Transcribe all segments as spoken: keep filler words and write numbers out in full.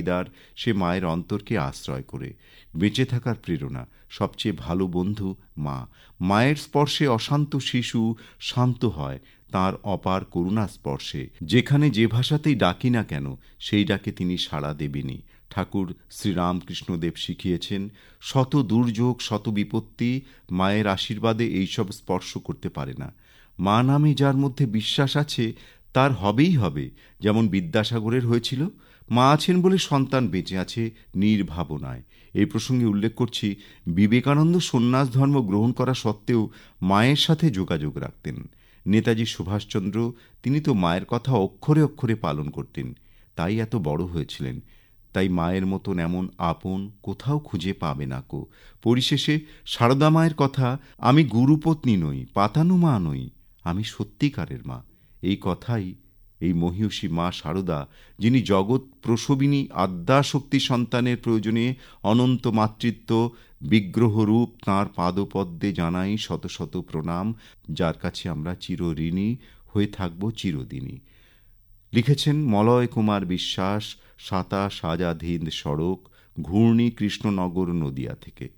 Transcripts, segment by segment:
ভাগিদার, সে মায়ের অন্তরকে আশ্রয় করে। বেঁচে থাকার প্রেরণা, সবচেয়ে ভালো বন্ধু মা। মায়ের স্পর্শে অশান্ত শিশু শান্ত হয় তাঁর অপার করুণা স্পর্শে। যেখানে যে ভাষাতেই ডাকি না কেন, সেই ডাকে তিনি সাড়া দেবেনই। ঠাকুর শ্রীরামকৃষ্ণদেব শিখিয়েছেন, শত দুর্যোগ শত বিপত্তি মায়ের আশীর্বাদে এইসব স্পর্শ করতে পারে না। মা নামে যার মধ্যে বিশ্বাস আছে তার হবেই হবে। যেমন বিদ্যাসাগরের হয়েছিল। মা আছেন বলে সন্তান বেঁচে আছে নির্ভাবনায়। এই প্রসঙ্গে উল্লেখ করছি, বিবেকানন্দ সন্ন্যাস ধর্ম গ্রহণ করা সত্ত্বেও মায়ের সাথে যোগাযোগ রাখতেন। নেতাজি সুভাষচন্দ্র, তিনি তো মায়ের কথা অক্ষরে অক্ষরে পালন করতেন, তাই এত বড় হয়েছিলেন। তাই মায়ের মতন এমন আপন কোথাও খুঁজে পাবে না কো। পরিশেষে সারদা মায়ের কথা, আমি গুরুপত্নী নই, পাতানো মা নই, আমি সত্যিকারের মা। এই কথাই এই মহিষী মা সারদা, যিনি জগৎ প্রসবিনী আদ্যাশক্তি সন্তানের প্রয়োজনে অনন্ত মাতৃত্ব বিগ্রহরূপ, তাঁর পাদপদ্মে জানাই শত শত প্রণাম, যার কাছে আমরা চিরঋণী হয়ে থাকব চিরদিনই। লিখেছেন মলয় কুমার বিশ্বাস, সাতাশ আজাদ হিন্দ সড়ক, ঘূর্ণি, কৃষ্ণনগর, নদিয়া থেকে।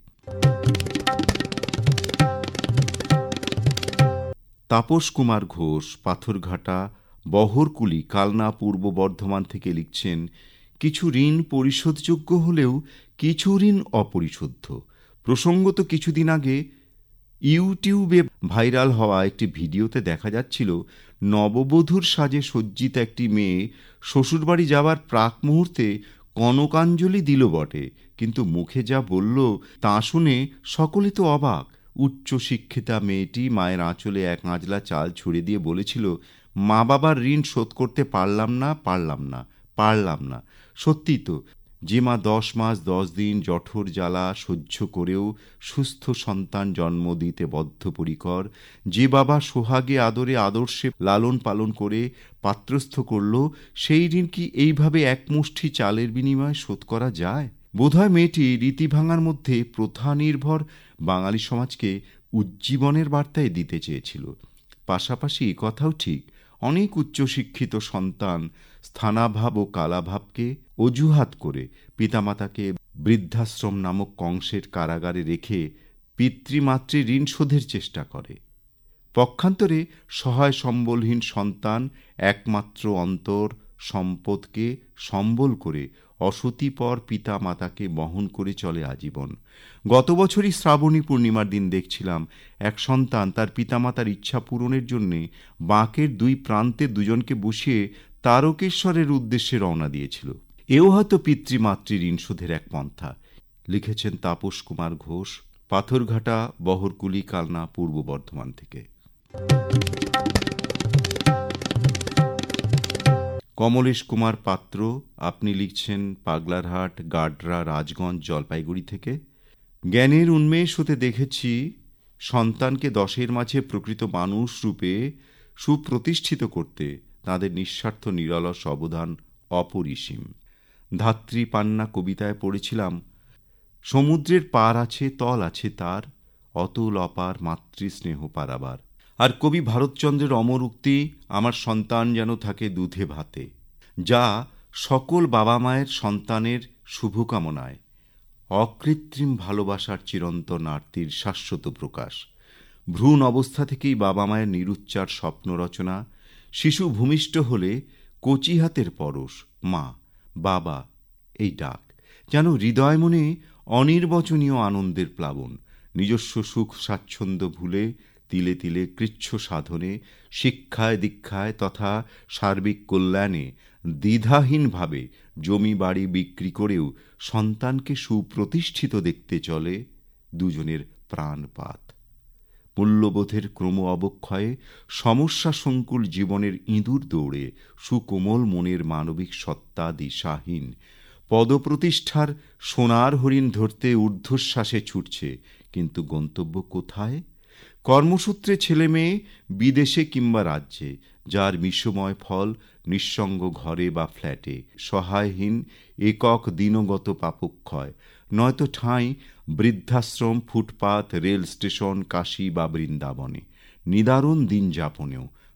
তাপস কুমার ঘোষ, পাথরঘাটা, বহরকুলি, কালনা, পূর্ব বর্ধমান থেকে লিখছেন, কিছু ঋণ পরিশোধযোগ্য হলেও কিছু ঋণ অপরিশোধ্য। প্রসঙ্গত কিছুদিন আগে ইউটিউবে ভাইরাল হওয়া একটি ভিডিওতে দেখা যাচ্ছিল, নববধূর সাজে সজ্জিত একটি মেয়ে শ্বশুরবাড়ি যাবার প্রাক মুহূর্তে কনকাঞ্জলি দিল বটে, কিন্তু মুখে যা বলল তা শুনে সকলে তো অবাক। উচ্চশিক্ষিতা মেয়েটি মায়ের আঁচলে এক আঁজলা চাল ছুঁড়ে দিয়ে বলেছিল, মা বাবার ঋণ শোধ করতে পারলাম না পারলাম না পারলাম না সত্যি তো, যে মা দশ মাস দশ দিন জঠর জ্বালা সহ্য করেও সুস্থ সন্তান জন্ম দিতে বদ্ধপরিকর, যে বাবা সোহাগে আদরে আদর্শে লালন পালন করে পাত্রস্থ করল, সেই ঋণ কি এইভাবে এক মুষ্টি চালের বিনিময়ে শোধ করা যায়? বোধহয় মেয়েটি রীতি ভাঙার মধ্যে প্রথা নির্ভর বাঙালি সমাজকে উজ্জীবনের বার্তায় দিতে চেয়েছিল। পাশাপাশি এ কথাও ঠিক, অনেক উচ্চশিক্ষিত সন্তান স্থানাভাব ও কালাভাবকে অজুহাত করে পিতামাতাকে বৃদ্ধাশ্রম নামক কংসের কারাগারে রেখে পিতৃমাতৃ ঋণ শোধের চেষ্টা করে। পক্ষান্তরে সহায় সম্বলহীন সন্তান একমাত্র অন্তর সম্পদকে সম্বল করে অসতিপর পিতা মাতাকে বহন করে চলে আজীবন। গত বছরই শ্রাবণী পূর্ণিমার দিন দেখছিলাম, এক সন্তান তার পিতামাতার ইচ্ছা পূরণের জন্যে বাঁকের দুই প্রান্তে দুজনকে বসিয়ে তারকেশ্বরের উদ্দেশ্যে রওনা দিয়েছিল। এও হয়তো পিতৃমাতৃ ঋণ শোধের এক পন্থা। লিখেছেন তাপস কুমার ঘোষ, পাথরঘাটা, বহরকুলি, কালনা, পূর্ব বর্ধমান থেকে। কমলেশ কুমার পাত্র, আপনি লিখছেন পাগলারহাট, গাডরা, রাজগঞ্জ, জলপাইগুড়ি থেকে। জ্ঞানের উন্মেষ হতে দেখেছি সন্তানকে দশের মাঝে প্রকৃত মানুষ রূপে সুপ্রতিষ্ঠিত করতে তাঁদের নিঃস্বার্থ নিরলস অবদান অপরিসীম। ধাত্রী পান্না কবিতায় পড়েছিলাম, সমুদ্রের পার আছে তল আছে তার, অতুল অপার মাতৃস্নেহ পারাবার। আর কবি ভারতচন্দ্রের অমর উক্তি, আমার সন্তান যেন থাকে দুধে ভাতে, যা সকল বাবা মায়ের সন্তানের শুভকামনায় অকৃত্রিম ভালোবাসার চিরন্তন আরতির শাশ্বত প্রকাশ। ভ্রূণ অবস্থা থেকেই বাবা মায়ের নিরুচ্চার স্বপ্ন রচনা। শিশু ভূমিষ্ঠ হলে কচি হাতের পরশ, মা বাবা এই ডাক যেন হৃদয় মনে অনির্বচনীয় আনন্দের প্লাবন। নিজস্ব সুখ স্বাচ্ছন্দ্য ভুলে তিলে তিলে কৃচ্ছ সাধনে, শিক্ষায় দীক্ষায় তথা সার্বিক কল্যাণে দ্বিধাহীনভাবে জমি বাড়ি বিক্রি করেও সন্তানকে সুপ্রতিষ্ঠিত দেখতে চলে দুজনের প্রাণপাত। মূল্যবোধের ক্রম অবক্ষয়ে, সমস্যা সংকুল জীবনের ইঁদুর দৌড়ে সুকোমল মনের মানবিক সত্তা দিশাহীন। পদপ্রতিষ্ঠার সোনার হরিণ ধরতে ঊর্ধ্বশ্বাসে ছুটছে, কিন্তু গন্তব্য কোথায়? কর্মসূত্রে ছেলে মেয়ে বিদেশে কিংবা রাজ্যে, যার মিশময় ফল নিঃসঙ্গ ঘরে বা ফ্ল্যাটে, সহায়হীন একক দিনগত পাপক্ষয়, নয়তো ঠাঁই বৃদ্ধাশ্রম, ফুটপাত, রেল স্টেশন, কাশী বা বৃন্দাবনে। নিদারুণ দিন যাপনেও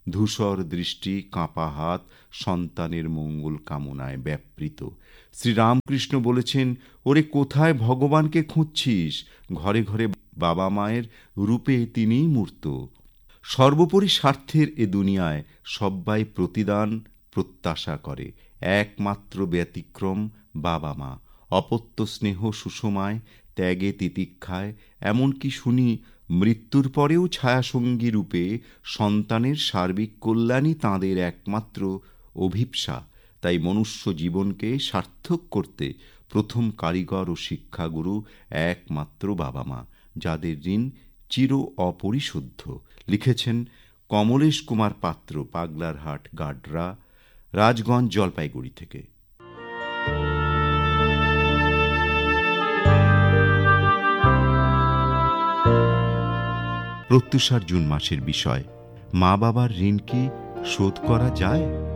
ধূসর দৃষ্টি, কাঁপা হাত, সন্তানের মঙ্গল কামনায় ব্যাপৃত। শ্রীরামকৃষ্ণ বলেছেন, ওরে কোথায় ভগবানকে খুঁজছিস? ঘরে ঘরে বাবা মায়ের রূপে তিনিই মূর্ত। সর্বোপরি স্বার্থের এ দুনিয়ায় সব্বাই প্রতিদান প্রত্যাশা করে, একমাত্র ব্যতিক্রম বাবা মা। অপত্য স্নেহ সুষমায়, ত্যাগে তিতিক্ষায়, এমনকি শুনি মৃত্যুর পরেও ছায়াসঙ্গী রূপে সন্তানের সার্বিক কল্যাণই তাঁদের একমাত্র অভিপ্সা। তাই মনুষ্য জীবনকে সার্থক করতে প্রথম কারিগর ও শিক্ষাগুরু একমাত্র বাবা মা, যাদের ঋণ চির অপরিশোধ্য। লিখেছেন কমলেশ কুমার পাত্র, পাগলারহাট, গাডরা, রাজগঞ্জ, জলপাইগুড়ি থেকে। প্রত্যুষার জুন মাসের বিষয়, মা বাবার ঋণ কি শোধ করা যায়?